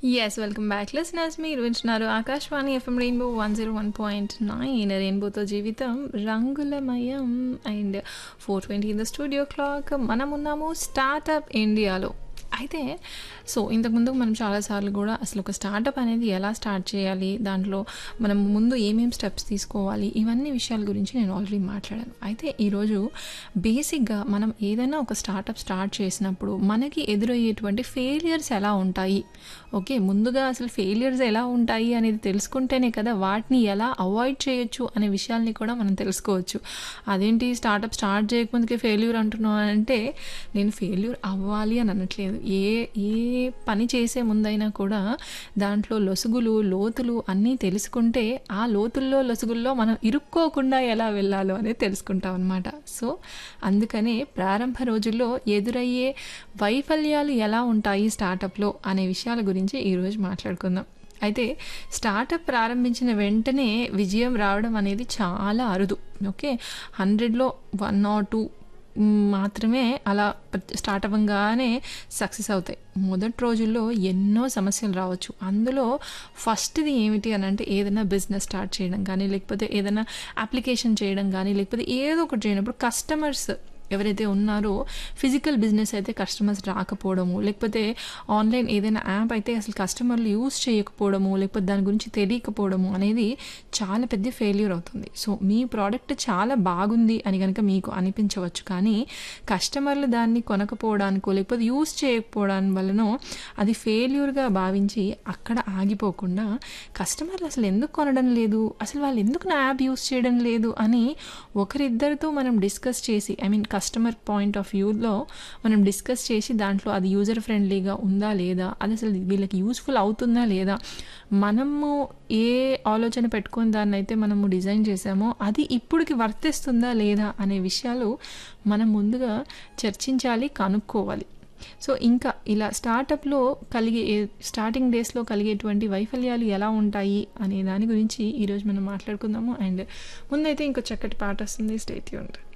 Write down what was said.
Yes, welcome back. Listeners, మీరు వింటున్నారు Akashvani FM rainbow 101.9 రెయిన్బోతో జీవితం రంగులమయం. And 4:20 in the studio clock. మనం ఉన్నాము స్టార్టప్ ఇండియాలో. అయితే ఇంతకుముందు మనం చాలాసార్లు కూడా అసలు ఒక స్టార్టప్ అనేది ఎలా స్టార్ట్ చేయాలి, దాంట్లో మనం ముందు ఏమేమి స్టెప్స్ తీసుకోవాలి, ఇవన్నీ విషయాల గురించి నేను ఆల్రెడీ మాట్లాడాను. అయితే ఈరోజు బేసిక్గా మనం ఏదైనా ఒక స్టార్టప్ స్టార్ట్ చేసినప్పుడు మనకి ఎదురయ్యేటువంటి ఫెయిలియర్స్ ఎలా ఉంటాయి, ఓకే, ముందుగా అసలు ఫెయిలియర్స్ ఎలా ఉంటాయి అనేది తెలుసుకుంటేనే కదా వాటిని ఎలా అవాయిడ్ చేయొచ్చు అనే విషయాల్ని కూడా మనం తెలుసుకోవచ్చు. అదేంటి స్టార్టప్ స్టార్ట్ చేయకముందుకే ఫెయిల్యూర్ అంటున్నాను అంటే, నేను ఫెయిల్యూర్ అవ్వాలి అని అనట్లేదు. ఏ పని చేసే ముందైనా కూడా దాంట్లో లొసుగులు లోతులు అన్నీ తెలుసుకుంటే ఆ లోతుల్లో లొసుగుల్లో మనం ఇరుక్కోకుండా ఎలా వెళ్ళాలో అనేది తెలుసుకుంటాం అనమాట. సో అందుకనే ప్రారంభ రోజుల్లో ఎదురయ్యే వైఫల్యాలు ఎలా ఉంటాయి స్టార్టప్లో అనే విషయాల గురించి ఈరోజు మాట్లాడుకుందాం. అయితే స్టార్టప్ ప్రారంభించిన వెంటనే విజయం రావడం అనేది చాలా అరుదు. ఓకే, 100లో 1 or 2 మాత్రమే అలా స్టార్ట్ అవ్వగానే సక్సెస్ అవుతాయి. మొదటి రోజుల్లో ఎన్నో సమస్యలు రావచ్చు. అందులో ఫస్ట్ది ఏమిటి అని అంటే, ఏదైనా బిజినెస్ స్టార్ట్ చేయడం కానీ, లేకపోతే ఏదైనా అప్లికేషన్ చేయడం కానీ, లేకపోతే ఏదో ఒకటి చేయనప్పుడు కస్టమర్స్ ఎవరైతే ఉన్నారో, ఫిజికల్ బిజినెస్ అయితే కస్టమర్స్ రాకపోవడము, లేకపోతే ఆన్లైన్ ఏదైనా యాప్ అయితే అసలు కస్టమర్లు యూస్ చేయకపోవడము, లేకపోతే దాని గురించి తెలియకపోవడము అనేది చాలా పెద్ద ఫెయిల్యూర్ అవుతుంది. సో మీ ప్రోడక్ట్ చాలా బాగుంది అని కనుక మీకు అనిపించవచ్చు, కానీ కస్టమర్లు దాన్ని కొనకపోవడానికో లేకపోతే యూస్ చేయకపోవడం వలన అది ఫెయిల్యూర్గా భావించి అక్కడ ఆగిపోకుండా, కస్టమర్లు అసలు ఎందుకు కొనడం లేదు, అసలు వాళ్ళు ఎందుకు నా యాప్ యూస్ చేయడం లేదు అని ఒకరిద్దరితో మనం డిస్కస్ చేసి, కస్టమర్ పాయింట్ ఆఫ్ వ్యూలో మనం డిస్కస్ చేసి దాంట్లో అది యూజర్ ఫ్రెండ్లీగా ఉందా లేదా, అది అసలు వీళ్ళకి యూస్ఫుల్ అవుతుందా లేదా, మనము ఏ ఆలోచన పెట్టుకుని దాన్ని అయితే మనము డిజైన్ చేసామో అది ఇప్పటికి వర్తిస్తుందా లేదా అనే విషయాలు మనం ముందుగా చర్చించాలి, కనుక్కోవాలి. సో ఇంకా ఇలా స్టార్టప్లో స్టార్టింగ్ డేస్లో కలిగేటువంటి వైఫల్యాలు ఎలా ఉంటాయి అనే దాని గురించి ఈరోజు మనం మాట్లాడుకుందాము. అండ్ ముందైతే ఇంకో చక్కటి పాట వస్తుంది, స్టే ట్యూన్డ్.